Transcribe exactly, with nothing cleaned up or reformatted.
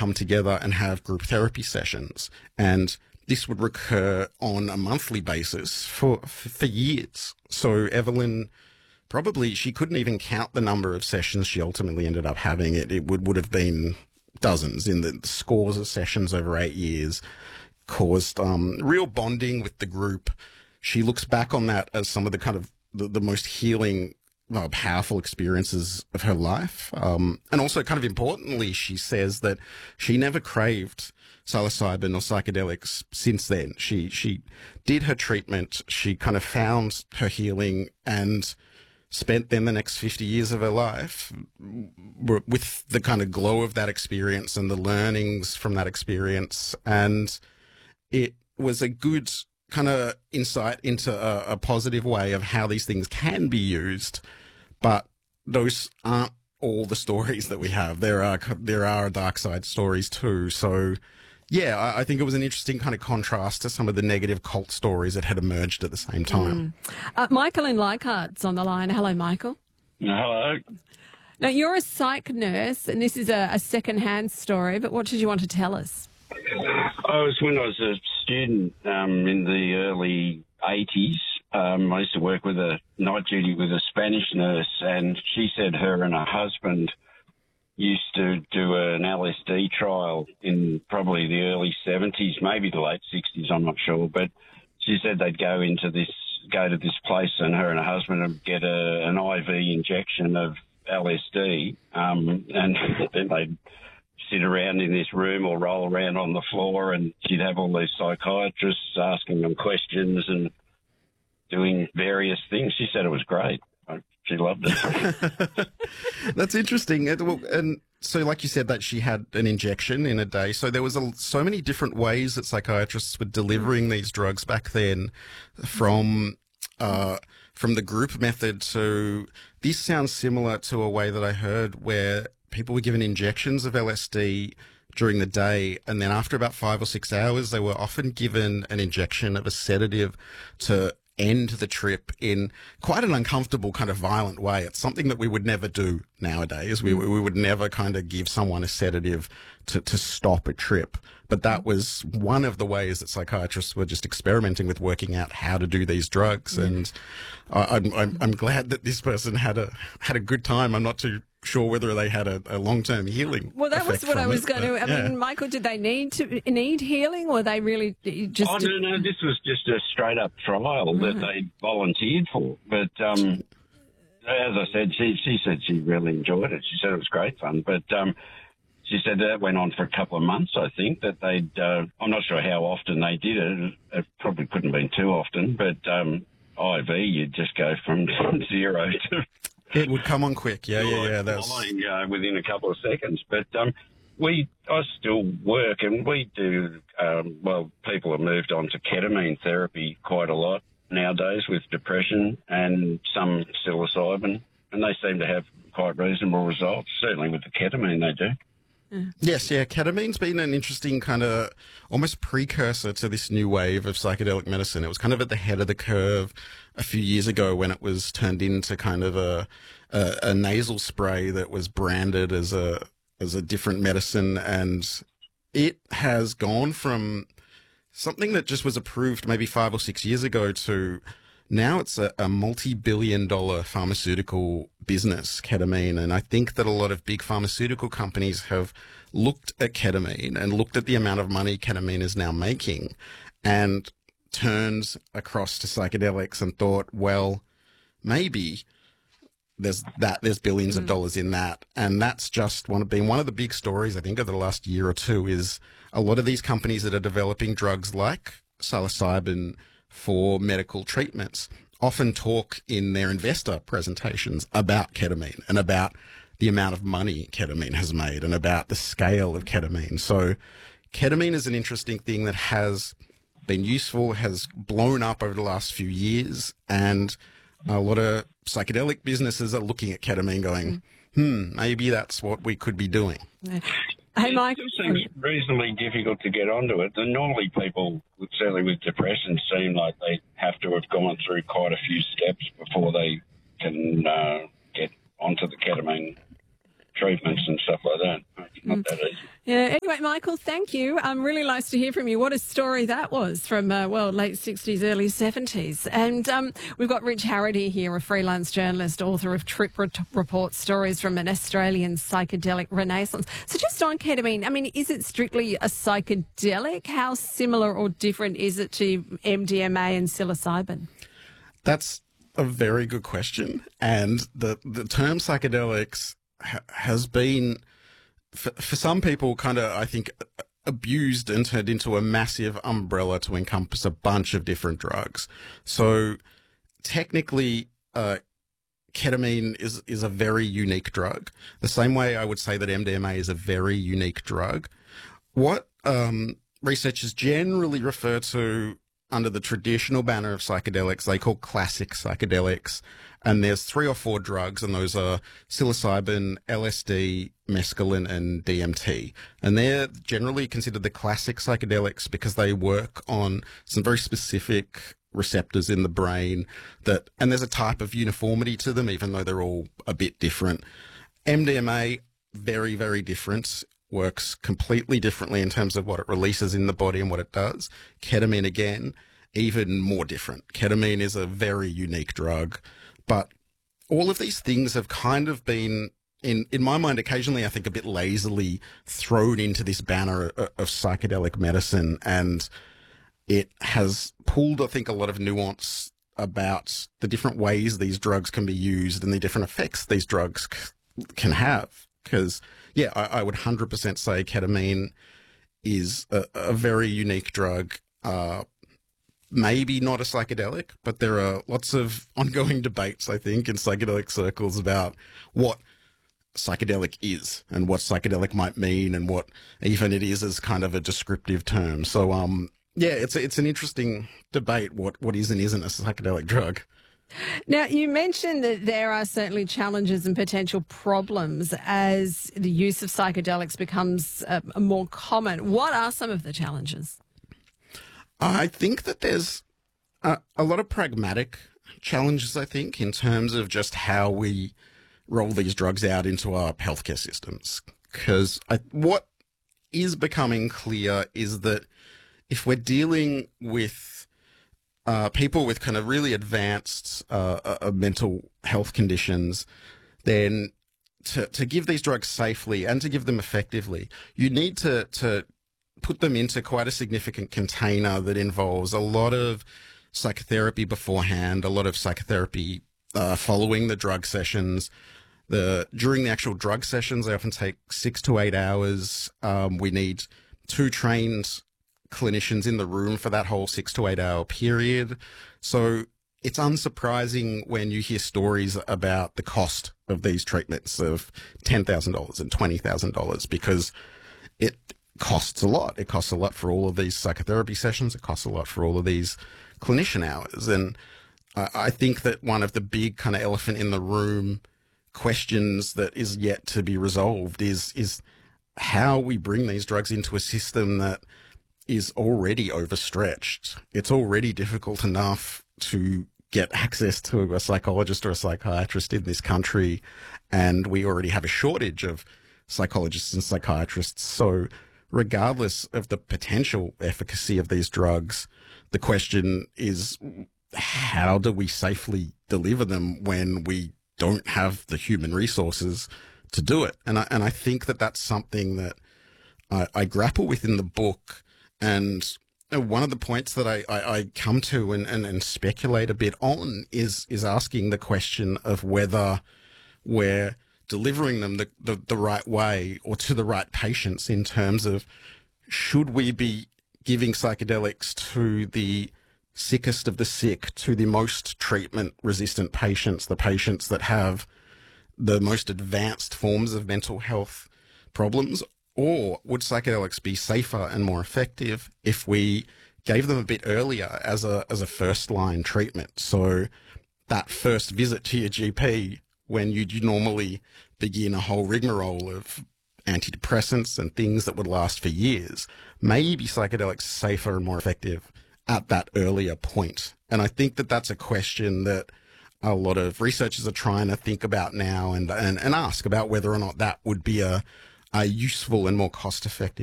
come together and have group therapy sessions. And this would recur on a monthly basis for, for years. So Evelyn, probably, she couldn't even count the number of sessions she ultimately ended up having. It, it would, would have been dozens in the scores of sessions over eight years, caused um, real bonding with the group. She looks back on that as some of the kind of the, the most healing, well, powerful experiences of her life. Um, and also, kind of importantly, she says that she never craved psilocybin or psychedelics since then. She, she did her treatment. She kind of found her healing and spent then the next fifty years of her life with the kind of glow of that experience and the learnings from that experience. And it was a good kind of insight into a, a positive way of how these things can be used. But those aren't all the stories that we have. There are, there are dark side stories too. So yeah, I, I think it was an interesting kind of contrast to some of the negative cult stories that had emerged at the same time. Mm. Uh, Michael in Leichhardt's on the line. Hello, Michael. Hello. Now, you're a psych nurse, and this is a, a second-hand story, but what did you want to tell us? I was when I was a student um, in the early eighties. Um, I used to work with a night duty with a Spanish nurse, and she said her and her husband used to do an L S D trial in probably the early seventies, maybe the late sixties, I'm not sure. But she said they'd go into this, go to this place, and her and her husband would get a, an I V injection of L S D, um, and then they'd sit around in this room or roll around on the floor, and she'd have all these psychiatrists asking them questions and doing various things. She said it was great. She loved it. That's interesting. And so, like you said, that she had an injection in a day. So there was a, so many different ways that psychiatrists were delivering these drugs back then, from uh, from the group method to this sounds similar to a way that I heard where people were given injections of L S D during the day, and then after about five or six hours, they were often given an injection of a sedative to end the trip in quite an uncomfortable kind of violent way. It's something that we would never do nowadays. We we would never kind of give someone a sedative to, to stop a trip. But that was one of the ways that psychiatrists were just experimenting with working out how to do these drugs. Mm. And I, I'm, I'm I'm glad that this person had a had a good time. I'm not too sure whether they had a, a long-term healing. Well, that was what I was it, going to. I yeah. mean, Michael, did they need to need healing, or they really just? Oh no, no, this was just a straight-up trial that they volunteered for. But um, as I said, she she said she really enjoyed it. She said it was great fun. But um, she said that went on for a couple of months. I think that they'd. Uh, I'm not sure how often they did it. It probably couldn't have been too often. But um, I V, you'd just go from zero to. It would come on quick, yeah, yeah, yeah. That's flying, uh, within a couple of seconds. But um, we, I still work, and we do. Um, well, people have moved on to ketamine therapy quite a lot nowadays with depression, and some psilocybin, and they seem to have quite reasonable results. Certainly with the ketamine, they do. Yes, yeah, ketamine's been an interesting kind of almost precursor to this new wave of psychedelic medicine. It was kind of at the head of the curve a few years ago when it was turned into kind of a a, a nasal spray that was branded as a as a different medicine, and it has gone from something that just was approved maybe five or six years ago to now it's a, a multi-billion dollar pharmaceutical business, ketamine. And I think that a lot of big pharmaceutical companies have looked at ketamine and looked at the amount of money ketamine is now making and turned across to psychedelics and thought, well, maybe there's that, there's billions mm. of dollars in that. And that's just one of being one of the big stories, I think, of the last year or two is a lot of these companies that are developing drugs like psilocybin for medical treatments often talk in their investor presentations about ketamine and about the amount of money ketamine has made and about the scale of ketamine. So ketamine is an interesting thing that has been useful, has blown up over the last few years, and a lot of psychedelic businesses are looking at ketamine going, hmm, maybe that's what we could be doing. Yeah. Hey, Mike. It seems reasonably difficult to get onto it. And normally people, certainly with depression, seem like they have to have gone through quite a few steps before they can uh, get onto the ketamine treatments and stuff like that. It's not mm. that easy. Yeah, anyway, Michael, thank you. Um, really nice to hear from you. What a story that was from, uh, well, late sixties, early seventies. And um, we've got Rich Harrity here, a freelance journalist, author of Trip Re- Report Stories from an Australian Psychedelic Renaissance. So just on ketamine, I mean, is it strictly a psychedelic? How similar or different is it to M D M A and psilocybin? That's a very good question. And the, the term psychedelics ha- has been, for, for some people, kind of, I think, abused and turned into a massive umbrella to encompass a bunch of different drugs. So technically, uh, ketamine is, is a very unique drug. The same way I would say that M D M A is a very unique drug. What um, researchers generally refer to under the traditional banner of psychedelics, they call classic psychedelics. And there's three or four drugs, and those are psilocybin, L S D, mescaline, and D M T. And they're generally considered the classic psychedelics because they work on some very specific receptors in the brain that, and there's a type of uniformity to them, even though they're all a bit different. M D M A, very, very different. Works completely differently in terms of what it releases in the body and what it does. Ketamine, again, even more different. Ketamine is a very unique drug, but all of these things have kind of been, in, in my mind, occasionally, I think, a bit lazily thrown into this banner of, of psychedelic medicine, and it has pulled, I think, a lot of nuance about the different ways these drugs can be used and the different effects these drugs c- can have. Because, yeah, I, I would one hundred percent say ketamine is a, a very unique drug. Uh, maybe not a psychedelic, but there are lots of ongoing debates, I think, in psychedelic circles about what psychedelic is and what psychedelic might mean and what even it is as kind of a descriptive term. So, um, yeah, it's a, it's an interesting debate, what, what is and isn't a psychedelic drug. Now, you mentioned that there are certainly challenges and potential problems as the use of psychedelics becomes uh, more common. What are some of the challenges? I think that there's a, a lot of pragmatic challenges, I think, in terms of just how we roll these drugs out into our healthcare systems. Because what is becoming clear is that if we're dealing with Uh, people with kind of really advanced uh, uh, mental health conditions, then to, to give these drugs safely and to give them effectively, you need to, to put them into quite a significant container that involves a lot of psychotherapy beforehand, a lot of psychotherapy uh, following the drug sessions. The during the actual drug sessions, they often take six to eight hours. Um, we need two trained clinicians in the room for that whole six to eight hour period. So it's unsurprising when you hear stories about the cost of these treatments of ten thousand dollars and twenty thousand dollars because it costs a lot. It costs a lot for all of these psychotherapy sessions. It costs a lot for all of these clinician hours. And uh, I think that one of the big kind of elephant in the room questions that is yet to be resolved is, is how we bring these drugs into a system that is already overstretched. It's already difficult enough to get access to a psychologist or a psychiatrist in this country, and we already have a shortage of psychologists and psychiatrists. So regardless of the potential efficacy of these drugs, the question is, how do we safely deliver them when we don't have the human resources to do it? And I, and I think that that's something that I, I grapple with in the book. And one of the points that I, I, I come to and, and, and speculate a bit on is is asking the question of whether we're delivering them the, the, the right way or to the right patients, in terms of, should we be giving psychedelics to the sickest of the sick, to the most treatment-resistant patients, the patients that have the most advanced forms of mental health problems? Or would psychedelics be safer and more effective if we gave them a bit earlier as a as a first-line treatment? So that first visit to your G P, when you'd normally begin a whole rigmarole of antidepressants and things that would last for years, maybe psychedelics are safer and more effective at that earlier point. And I think that that's a question that a lot of researchers are trying to think about now and and, and ask about whether or not that would be a a useful and more cost-effective